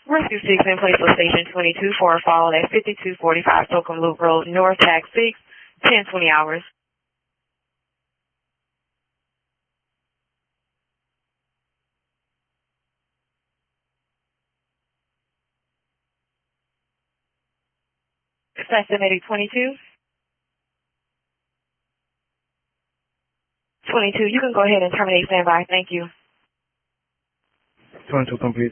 Rescue 6 in place of Station 22 for a fall at 5245 Slocum Loop Road, North, Tag 6, 10:20 hours. Estimated 22. 22, you can go ahead and terminate standby. Thank you. 22 complete.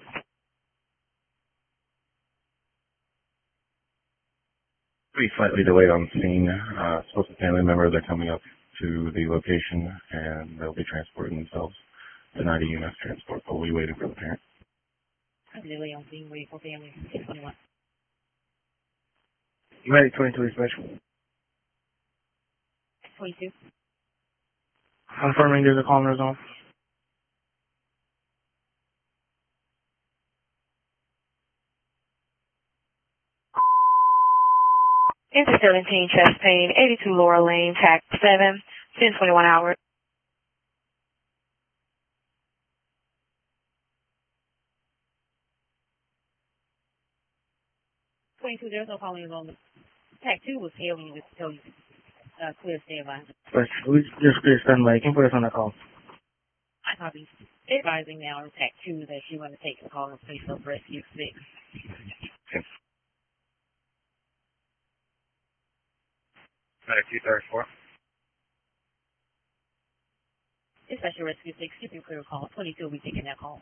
Be slightly delayed on scene. Supposed to family members are coming up to the location and they'll be transporting themselves. Denied a UMS transport, but we'll be waiting for the parent. Delay on scene, waiting for family. 621. Medic 22 is special. 22. Confirming there's a caller zone. Enter 17, chest pain, 82 Laura Lane, Tag 7, 10:21 hours. There's no calling on the Tag 2 was hailing to tell you clear standby. Special, we just clear standby. You can put us on the call. I copy. Advising now on Tag 2 that you want to take the call in place of Rescue 6. Medic 234. Dispatcher Rescue 6, you can clear a call. 22 will be taking that call.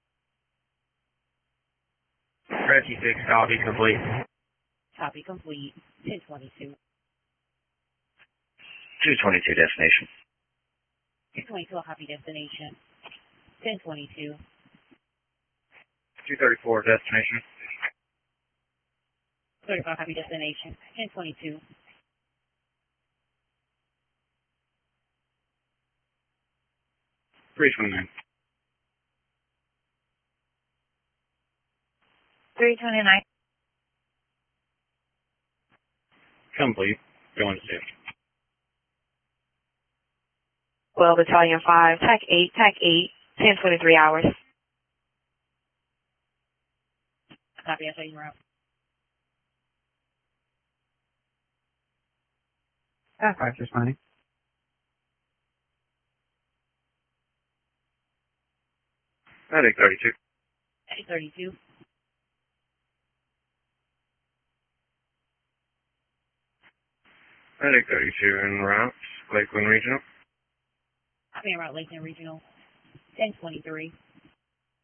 Rescue 6, copy complete. Copy complete. 1022. 222 destination. 222, copy destination. 1022. 234 destination. 35, copy destination. 1022. 329. 329. Complete. Going to safe. 12 Battalion 5, Tag 8, 10:23 hours. Copy, I'll show you around. 5 just money. Medic 32. 32. Medic 32 en route. Lakeland Regional. Copy, around Lakeland Regional. 1023.